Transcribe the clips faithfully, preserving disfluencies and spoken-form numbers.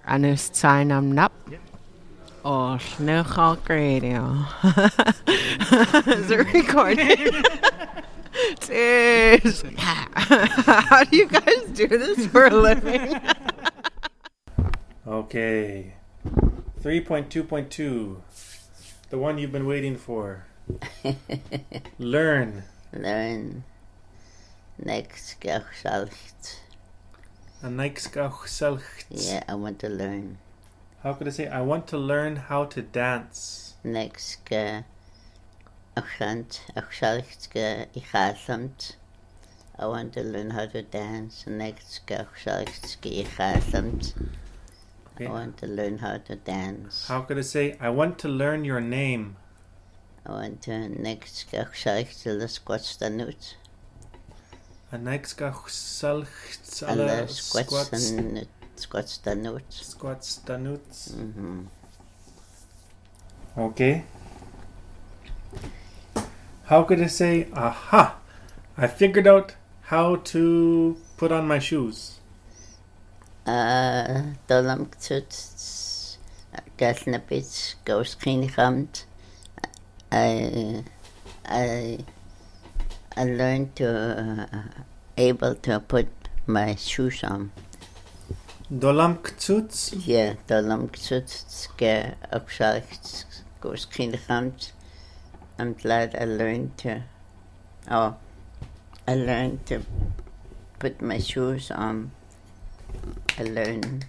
Anus sign am nap. Or Snowhawk Radio. Is it recording? Cheers. How do you guys do this for a living? Okay. three point two point two. The one you've been waiting for. Learn. Learn. Next Gauchsalcht. A next Gauchsalcht. Yeah, I want to learn. How could I say? I want to learn how to dance. Next Gauchsalcht. Gauchsalcht. I want to learn how to dance. Next Gauchsalcht. I want to learn how to dance. How could I say? I want to learn your name. I want to next Gauchsalcht Squatstanut. A next Gauchsalcht Alle Squatstanut. Squatstanut. Squatstanut. Mm-hmm. Okay. How could I say? Aha! I figured out how to put on my shoes. Uh, Dolam Ktsut Gasnapits goes Kinichamt. I I I learned to uh, able to put my shoes on. Dolam Ktsut? Yeah, Dolam Ktsut ge Okshalcht goes Kinichamt. I'm glad I learned to oh I learned to put my shoes on. I learn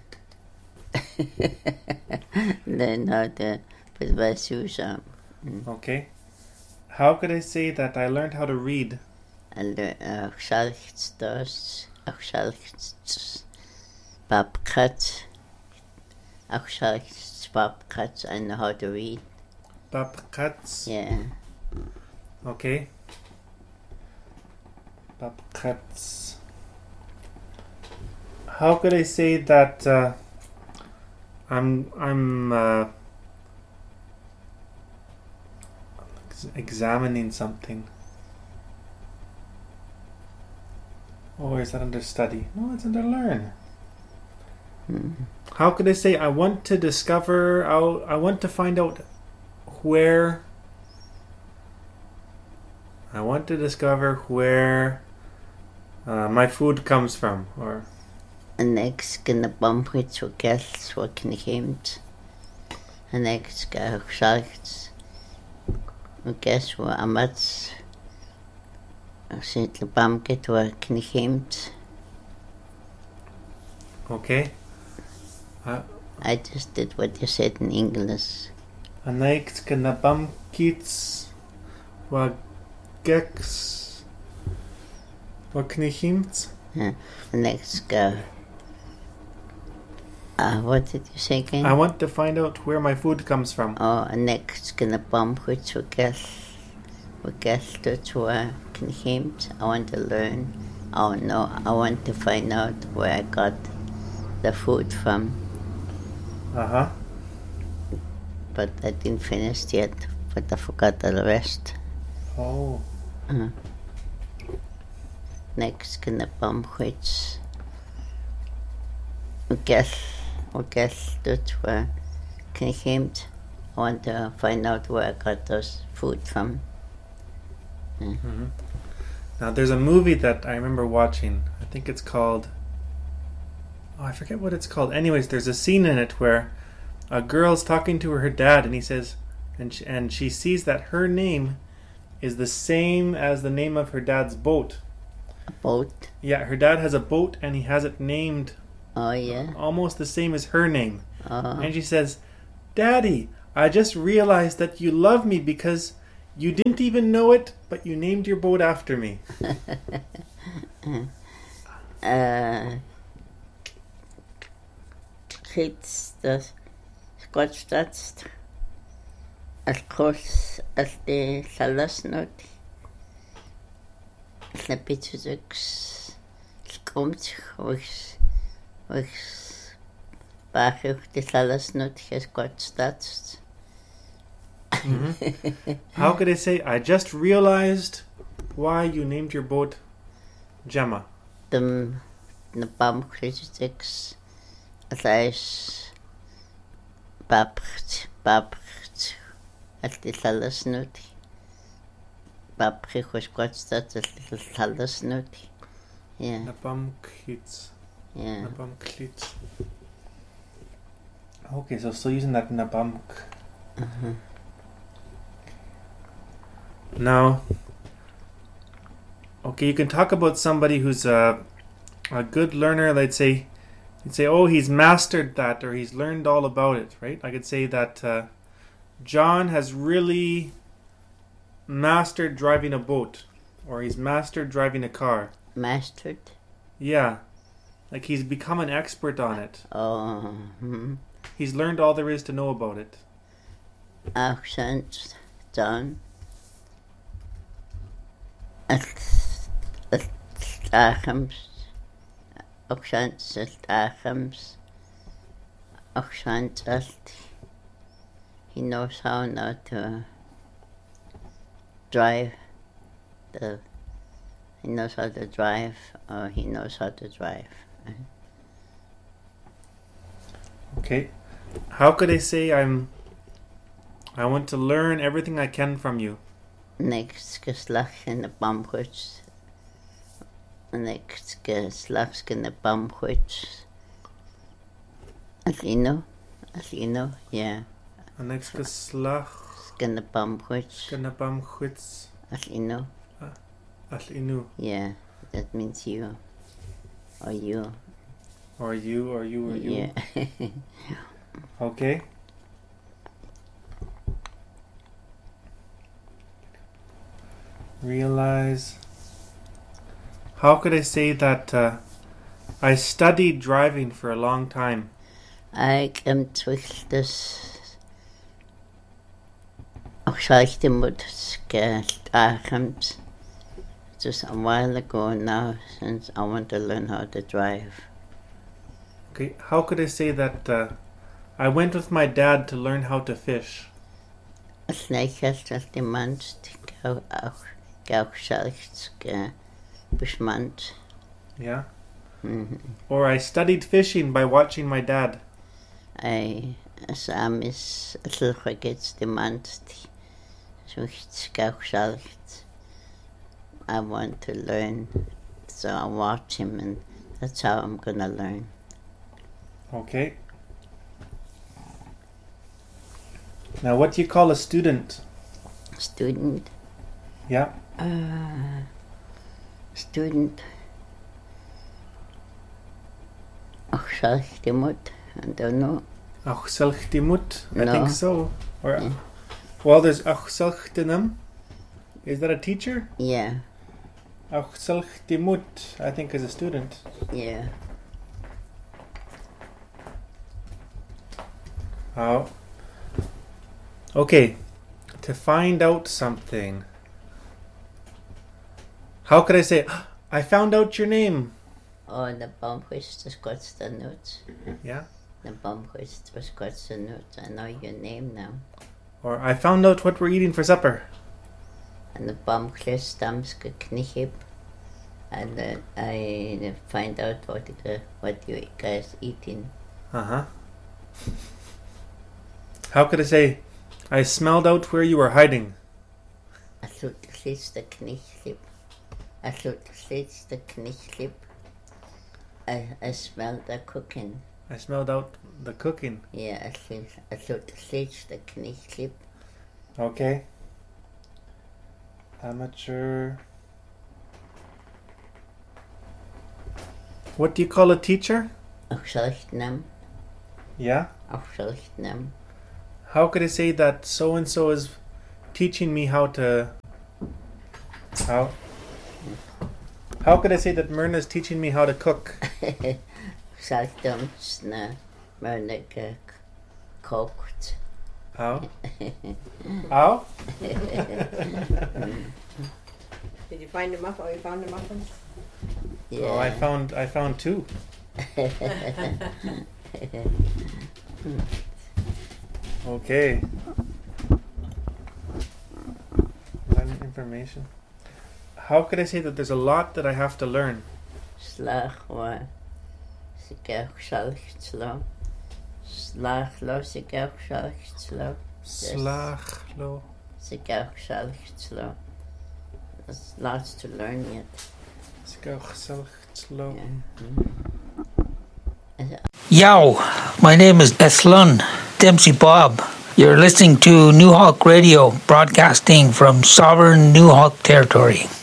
learn how to put my shoes on. Mm. Okay. How could I say that I learned how to read? I learned Achshalchstos, Achshalchs, Babkat, Achshalchs, Babkat. I know how to read. Babkats? Yeah. Okay. Babkats. How could I say that uh, I'm I'm uh, examining something? Or is that under study? No, it's under learn. Mm. How could I say I want to discover? I'll, I want to find out where. I want to discover where uh, my food comes from, or. En ik kan de bamboet zo geld wat kan geeft. En ik heb gezegd, ik guess wat amat, als het de bamboet wat kan geeft. Okay. Uh, I just did what you said in English. En ik kan de bamboet wat geks wat kan geeft. Yeah. And next go. Uh, what did you say again? I want to find out where my food comes from. Oh, and next gonna bump which we guess we guess that's where can him. I want to learn. Oh no, I want to find out where I got the food from. Uh huh. But I didn't finish yet. But I forgot the rest. Oh. Uh, next gonna bump which we guess. I guess that's where can him. I want to find out where I got those food from. Yeah. Mm-hmm. Now there's a movie that I remember watching. I think it's called. Oh, I forget what it's called. Anyways, there's a scene in it where a girl's talking to her dad, and he says, and she, and she sees that her name is the same as the name of her dad's boat. A boat? Yeah, her dad has a boat, and he has it named. Oh, yeah? Almost the same as her name. Oh. And she says, Daddy, I just realized that you love me because you didn't even know it, but you named your boat after me. uh, it's the Scottstadt as close as the Salasnot. Snapitsuks, Scomt, which which Bachuk the Salasnot has got stats. Mm-hmm. How could I say, I just realized why you named your boat Gemma? The the bomb critics as I Babricht, Babricht, at the Salasnuti. Babricht was got started at the Salasnuti. Yeah, Nabamklitz. yeah. Nabamklitz. Okay, so still using that Nabamk. Uh-huh. Now, okay, you can talk about somebody who's a, a good learner. Let's say, you'd say, oh, he's mastered that, or he's learned all about it, right? I could say that uh, John has really mastered driving a boat, or he's mastered driving a car. Mastered? Yeah, like he's become an expert on it. Oh, hmm. He's learned all there is to know about it. Accent done. Achams. Accent Achams. Accent alt. He knows how now to drive the he knows how to drive or he knows how to drive. Okay. How could I say I'm I want to learn everything I can from you? Next geslag in the bamwits. Next geslag in the bamwits. As you know, as you know, yeah. An next geslag In the bamwits. Ganabam Chwitz As you know, Al Inu. yeah. That means you. Or you. Or you, or you, or you. Yeah. Okay. Realize. How could I say that uh, I studied driving for a long time? I am twistless. Och sagte mot scared Achams. Just a while ago now since I want to learn how to drive. Okay. How could I say that uh, I went with my dad to learn how to fish? Snijkast als die mand gauw auch gauw zelfs besmand. Yeah. Mhm. Or I studied fishing by watching my dad. I sam is zulke gets die mand so gauw zelfs. I want to learn, so I watch him, and that's how I'm gonna learn. Okay. Now, what do you call a student? Student, Yeah. uh, student. Och zelfs die moet, I don't know. Achselchtimut. I No. think so. Or Yeah. well, there's Achselchtinum. Is that a teacher? Yeah, Achselchtimut, I think, is a student. yeah. Oh. Okay. To find out something. How could I say, I found out your name? Oh, the bumwist was got the notes. Yeah. The bumwist was got the notes. I know your name now. Or I found out what we're eating for supper. And the bumwist stamps geknichip. And then I find out what the, what you guys eating. Uh-huh. How could I say, I smelled out where you were hiding? I thought the sleets the knichip. I thought the sleets the knichip. I, I smelled the cooking. I smelled out the cooking. Yeah, I thought, I thought the sleets the knichip. Okay. Amateur. What do you call a teacher? Auch solch nam. Yeah. Auch solch nam. How could I say that so and so is teaching me how to how How could I say that Myrna is teaching me how to cook? Saltums na Merneke kocht. How? How? Did you find a muffin? Oh, you found a muffin? Yeah. Oh, I found I found two. Okay. Learning information. How could I say that there's a lot that I have to learn? Slag wa. Sikach salch slang. Slachlo sa gach sealchtlo. Slachlo. Sa gach sealchtlo. There's lots to learn yet. Skach Selchtlo. Yeah. Yow, my name is Ethlun Dempsey Bob. You're listening to New Hawk Radio, broadcasting from sovereign New Hawk territory.